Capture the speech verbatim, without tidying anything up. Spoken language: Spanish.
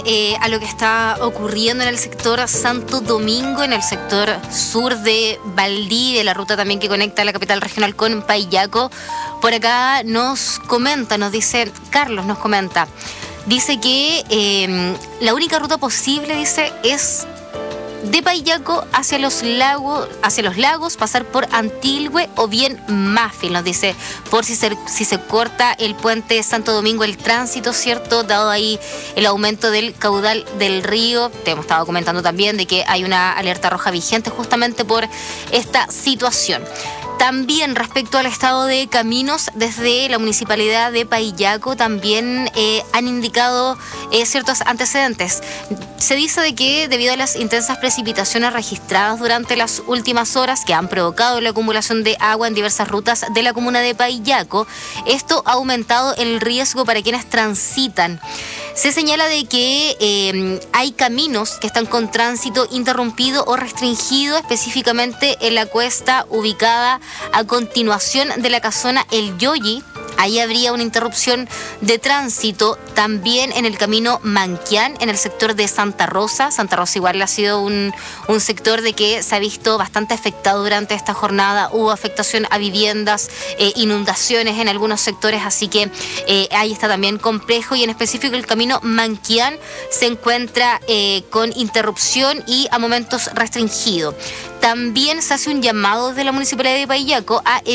Eh, a lo que está ocurriendo en el sector Santo Domingo, en el sector sur de Valdivia, la ruta también que conecta la capital regional con Paillaco. Por acá nos comenta, nos dice, Carlos nos comenta, dice que eh, la única ruta posible, dice, es de Paillaco hacia los lagos, hacia los lagos, pasar por Antilhue o bien Mafil, nos dice, por si se, si se corta el puente Santo Domingo, el tránsito, ¿cierto? Dado ahí el aumento del caudal del río. Te hemos estado comentando también de que hay una alerta roja vigente justamente por esta situación. También respecto al estado de caminos, desde la municipalidad de Paillaco también eh, han indicado eh, ciertos antecedentes. Se dice de que debido a las intensas precipitaciones registradas durante las últimas horas que han provocado la acumulación de agua en diversas rutas de la comuna de Paillaco, esto ha aumentado el riesgo para quienes transitan. Se señala de que eh, hay caminos que están con tránsito interrumpido o restringido, específicamente en la cuesta ubicada a continuación de la casona El Yoyi. Ahí habría una interrupción de tránsito. También en el camino Manquián, en el sector de Santa Rosa. Santa Rosa igual ha sido un, un sector de que se ha visto bastante afectado durante esta jornada. Hubo afectación a viviendas, eh, inundaciones en algunos sectores, así que eh, ahí está también complejo. Y en específico el camino Manquián se encuentra eh, con interrupción y a momentos restringido. También se hace un llamado desde la Municipalidad de Paillaco a